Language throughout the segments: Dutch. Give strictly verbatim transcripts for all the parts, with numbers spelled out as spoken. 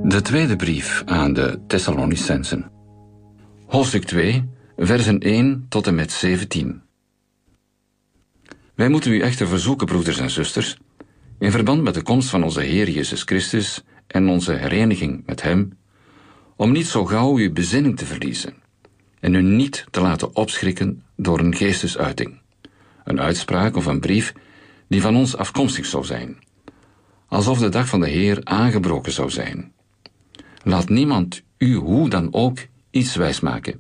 De tweede brief aan de Thessalonicensen. Hoofdstuk twee, versen één tot en met zeventien. Wij moeten u echter verzoeken, broeders en zusters, in verband met de komst van onze Heer Jezus Christus en onze hereniging met Hem, om niet zo gauw uw bezinning te verliezen en u niet te laten opschrikken door een geestesuiting, een uitspraak of een brief die van ons afkomstig zou zijn, alsof de dag van de Heer aangebroken zou zijn. Laat niemand u hoe dan ook iets wijsmaken.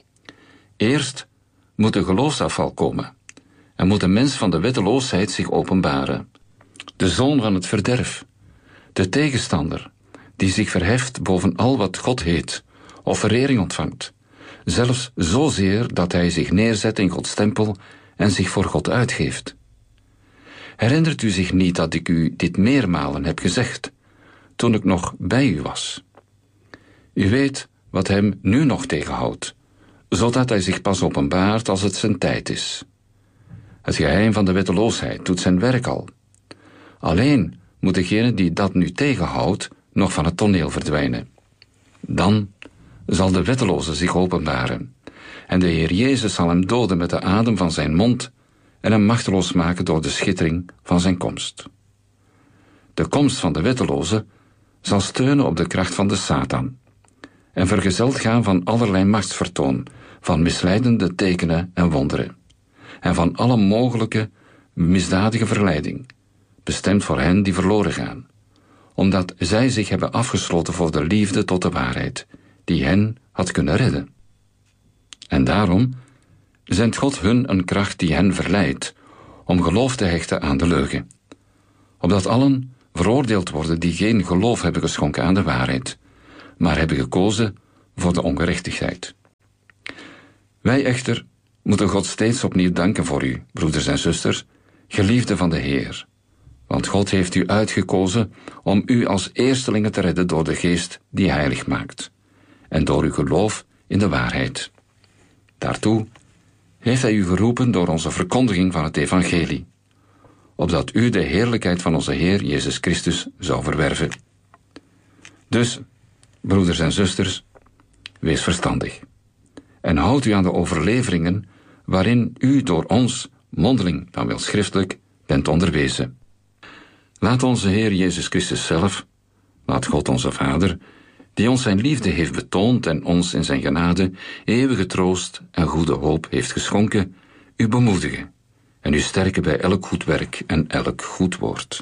Eerst moet de geloofsafval komen en moet de mens van de wetteloosheid zich openbaren, de zoon van het verderf, de tegenstander, die zich verheft boven al wat God heet, of verering ontvangt, zelfs zozeer dat hij zich neerzet in Gods tempel en zich voor God uitgeeft. Herinnert u zich niet dat ik u dit meermalen heb gezegd, toen ik nog bij u was? U weet wat hem nu nog tegenhoudt, zodat hij zich pas openbaart als het zijn tijd is. Het geheim van de wetteloosheid doet zijn werk al. Alleen moet degene die dat nu tegenhoudt nog van het toneel verdwijnen. Dan zal de wetteloze zich openbaren en de Heer Jezus zal hem doden met de adem van zijn mond en hem machteloos maken door de schittering van zijn komst. De komst van de wetteloze zal steunen op de kracht van de Satan en vergezeld gaan van allerlei machtsvertoon, van misleidende tekenen en wonderen, en van alle mogelijke misdadige verleiding, bestemd voor hen die verloren gaan, omdat zij zich hebben afgesloten voor de liefde tot de waarheid, die hen had kunnen redden. En daarom zendt God hun een kracht die hen verleidt om geloof te hechten aan de leugen, opdat allen veroordeeld worden die geen geloof hebben geschonken aan de waarheid, maar hebben gekozen voor de ongerechtigheid. Wij echter moeten God steeds opnieuw danken voor u, broeders en zusters, geliefden van de Heer, want God heeft u uitgekozen om u als eerstelingen te redden door de geest die heilig maakt, en door uw geloof in de waarheid. Daartoe heeft hij u geroepen door onze verkondiging van het evangelie, opdat u de heerlijkheid van onze Heer Jezus Christus zou verwerven. Dus, broeders en zusters, wees verstandig en houd u aan de overleveringen waarin u door ons, mondeling dan wel schriftelijk, bent onderwezen. Laat onze Heer Jezus Christus zelf, laat God onze Vader, die ons zijn liefde heeft betoond en ons in zijn genade eeuwige troost en goede hoop heeft geschonken, u bemoedigen en u sterken bij elk goed werk en elk goed woord.